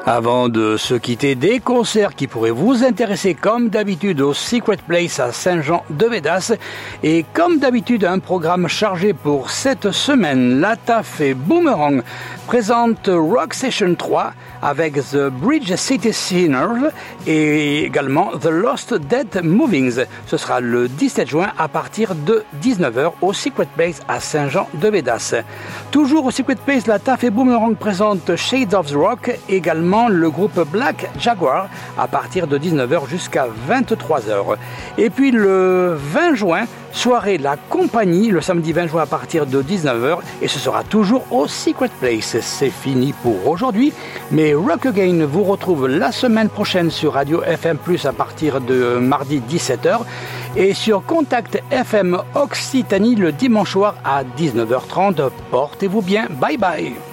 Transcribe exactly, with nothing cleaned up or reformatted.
Avant de se quitter, des concerts qui pourraient vous intéresser comme d'habitude au Secret Place à Saint-Jean-de-Védas et comme d'habitude un programme chargé pour cette semaine. La T A F et Boomerang présente Rock Session trois avec The Bridge City Sinners et également The Lost Dead Movings. Ce sera le dix-sept juin à partir de dix-neuf heures au Secret Place à Saint-Jean-de-Védas. Toujours au Secret Place, la T A F et Boomerang présente Shades of the Rock, également le groupe Black Jaguar à partir de dix-neuf heures jusqu'à vingt-trois heures. Et puis le vingt juin, soirée La Compagnie, le samedi vingt juin à partir de dix-neuf heures, et ce sera toujours au Secret Place. C'est fini pour aujourd'hui, mais Rock Again vous retrouve la semaine prochaine sur Radio F M plus, à partir de mardi dix-sept heures et sur Contact F M Occitanie le dimanche soir à dix-neuf heures trente. Portez-vous bien, bye bye.